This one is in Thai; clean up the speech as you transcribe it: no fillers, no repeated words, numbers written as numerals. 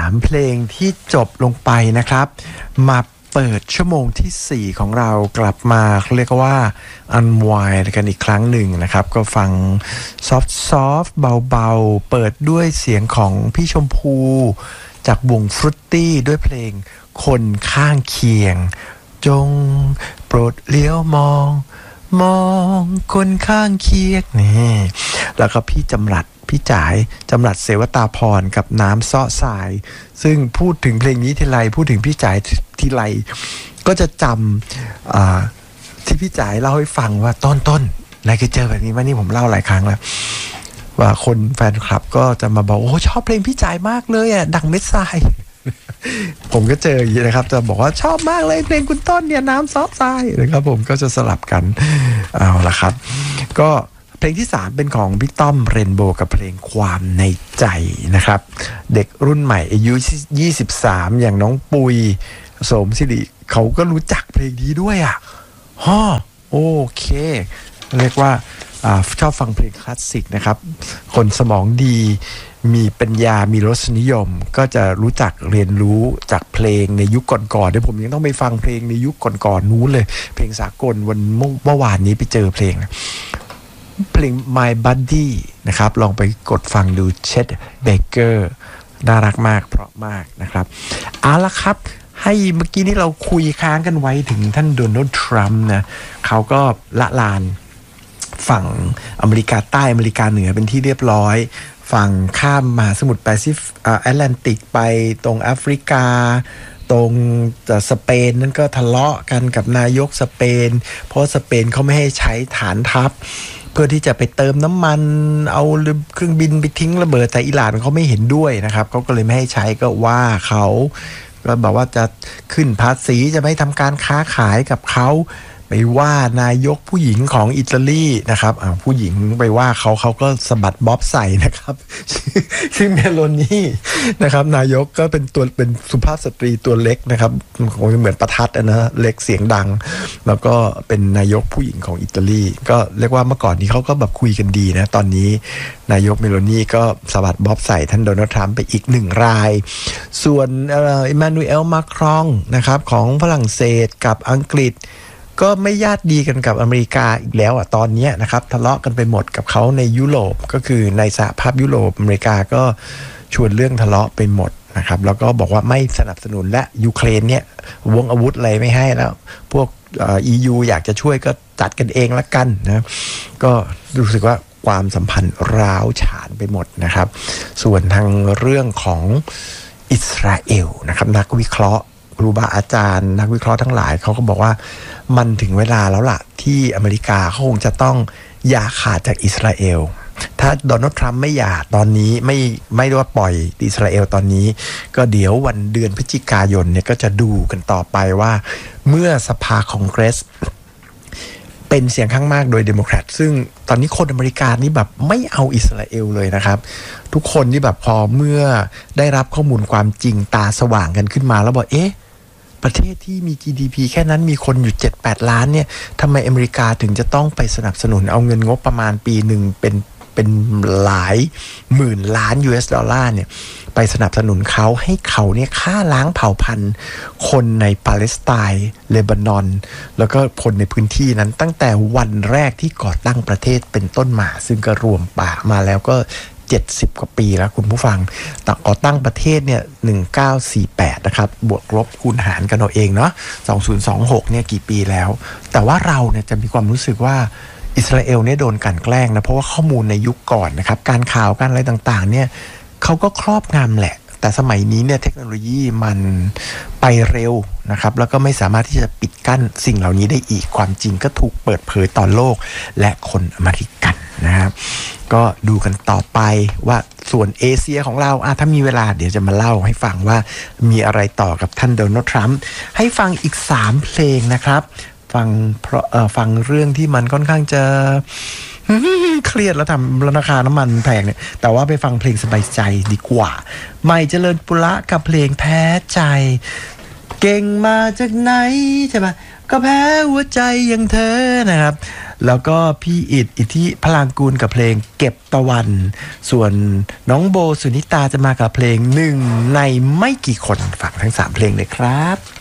3เพลงที่จบลงไปนะครับมาเปิดชั่วโมงที่4ของเรากลับมาเรียกว่า unwind กันอีกครั้งหนึ่งนะครับก็ฟังซอฟต์เบาๆเปิดด้วยเสียงของพี่ชมพูจากวงฟรุตตี้ด้วยเพลงคนข้างเคียงจงโปรดเลี้ยวมองคนข้างเคียงนี่แล้วก็พี่จ๋ายจำรัดเสวตาพรกับน้ำซ้อสายซึ่งพูดถึงเพลงนี้ทีไรพูดถึงพี่จ๋ายทีไรก็จะจำที่พี่จ๋ายเล่าให้ฟังว่าต้นนายเคยเจอแบบนี้ไหมนี่ผมเล่าหลายครั้งแล้วว่าคนแฟนคลับก็จะมาบอกโอ้ชอบเพลงพี่จ๋ายมากเลยอ่ะดังเม็ดทรายผมก็เจออย่างนี้นะครับจะบอกว่าชอบมากเลยเพลงคุณต้นเนี่ยน้ำซอฟทรายนะครับผมก็จะสลับกันเอาละครับก็เพลงที่3เป็นของพี่ต้อมเรนโบว์กับเพลงความในใจนะครับเด็กรุ่นใหม่อายุ23อย่างน้องปุยโสมศิริเขาก็รู้จักเพลงนี้ด้วยอ่ะโอเคเรียกว่าชอบฟังเพลงคลาสสิกนะครับคนสมองดีมีปัญญามีรสนิยมก็จะรู้จักเรียนรู้จากเพลงในยุคก่อนๆเดี๋ยวผมยังต้องไปฟังเพลงในยุคก่อนๆนู้นเลยเพลงสากลวันเมื่อวานนี้ไปเจอเพลงMy Buddy นะครับลองไปกดฟังดูเช็ดเบเกอร์น่ารักมากเพราะมากนะครับเอาละครับให้เมื่อกี้นี้เราคุยค้างกันไว้ถึงท่านโดนัลด์ทรัมป์นะเขาก็ละลานฝั่งอเมริกาใต้อเมริกาเหนือเป็นที่เรียบร้อยฝั่งข้ามมหาสมุทรแปซิฟิกแอตแลนติกไปตรงแอฟริกาตรงสเปนนั่นก็ทะเลาะกันกับนายกสเปนเพราะสเปนเขาไม่ให้ใช้ฐานทัพเพื่อที่จะไปเติมน้ำมันเอาเครื่องบินไปทิ้งระเบิดแต่อิหร่านเขาไม่เห็นด้วยนะครับเขาก็เลยไม่ให้ใช้ก็ว่าเขาก็บอกว่าจะขึ้นภาษีจะไม่ทำการค้าขายกับเขาไปว่านายกผู้หญิงของอิตาลีนะครับผู้หญิงไปว่าเขาก็สะบัดบ๊อบใส่นะครับซึ่งเมโลนี่นะครับนายกก็เป็นสุภาพสตรีตัวเล็กนะครับคงจะเหมือนประทัดนะเล็กเสียงดังแล้วก็เป็นนายกผู้หญิงของอิตาลีก็เรียกว่าเมื่อก่อนนี้เขาก็แบบคุยกันดีนะตอนนี้นายกเมโลนี่ก็สะบัดบ๊อบใส่ท่านโดนัลด์ทรัมป์ไปอีก1รายส่วนอิมมานูเอลมาครองนะครับของฝรั่งเศสกับอังกฤษก็ไม่ญาติดีกันกับอเมริกาอีกแล้วตอนนี้นะครับทะเลาะกันไปหมดกับเขาในยุโรปก็คือในสหภาพยุโรปอเมริกาก็ชวนเรื่องทะเลาะไปหมดนะครับแล้วก็บอกว่าไม่สนับสนุนและยูเครนเนี่ยวงอาวุธอะไรไม่ให้แล้วพวกEU อยากจะช่วยก็จัดกันเองละกันนะก็รู้สึกว่าความสัมพันธ์ร้าวฉานไปหมดนะครับส่วนทางเรื่องของอิสราเอลนะครับนักวิเคราะห์ครูบาอาจารย์นักวิเคราะห์ทั้งหลายเขาก็บอกว่ามันถึงเวลาแล้วล่ะที่อเมริกาเขาคงจะต้องอย่าขาดจากอิสราเอลถ้าโดนัลด์ทรัมป์ไม่อย่าตอนนี้ไม่ได้ว่าปล่อยอิสราเอลตอนนี้ก็เดี๋ยววันเดือนพฤศจิกายนเนี่ยก็จะดูกันต่อไปว่าเมื่อสภาคองเกรสเป็นเสียงข้างมากโดยเดโมแครตซึ่งตอนนี้คนอเมริกานี่แบบไม่เอาอิสราเอลเลยนะครับทุกคนที่แบบพอเมื่อได้รับข้อมูลความจริงตาสว่างกันขึ้นมาแล้วบอกประเทศที่มี GDP แค่นั้นมีคนอยู่ 7-8 ล้านเนี่ยทำไมอเมริกาถึงจะต้องไปสนับสนุนเอาเงินงบประมาณปีหนึ่งเป็นหลายหมื่นล้าน US ดอลลาร์เนี่ยไปสนับสนุนเขาให้เขาเนี่ยฆ่าล้างเผ่าพันธุ์คนในปาเลสไตน์เลบานอนแล้วก็คนในพื้นที่นั้นตั้งแต่วันแรกที่ก่อตั้งประเทศเป็นต้นมาซึ่งก็รวมป่ามาแล้วก็70 กว่าปีแล้วคุณผู้ฟังก่อตั้งประเทศเนี่ย1948นะครับบวกลบคูณหารกันเอาเองเนาะ2026เนี่ยกี่ปีแล้วแต่ว่าเราเนี่ยจะมีความรู้สึกว่าอิสราเอลเนี่ยโดนกลั่นแกล้งนะเพราะว่าข้อมูลในยุคก่อนนะครับการข่าวการอะไรต่างๆเนี่ยเขาก็ครอบงำแหละแต่สมัยนี้เนี่ยเทคโนโลยีมันไปเร็วนะครับแล้วก็ไม่สามารถที่จะปิดกั้นสิ่งเหล่านี้ได้อีกความจริงก็ถูกเปิดเผยต่อโลกและคนอเมริกันนะครับก็ดูกันต่อไปว่าส่วนเอเชียของเราถ้ามีเวลาเดี๋ยวจะมาเล่าให้ฟังว่ามีอะไรต่อกับท่านโดนัลด์ทรัมป์ให้ฟังอีก3เพลงนะครับฟังเรื่องที่มันค่อนข้างจะเครียดแล้วทำราคาน้ำมันแพงเนี่ยแต่ว่าไปฟังเพลงสบายใจดีกว่าใหม่เจริญปุระกับเพลงแพ้ใจเก่งมาจากไหนใช่ไหมก็แพ้หัวใจอย่างเธอนะครับแล้วก็พี่อิทธิพลางกูลกับเพลงเก็บตะวันส่วนน้องโบสุนิตาจะมากับเพลงหนึ่งในไม่กี่คนฝากทั้ง3เพลงเลยครับ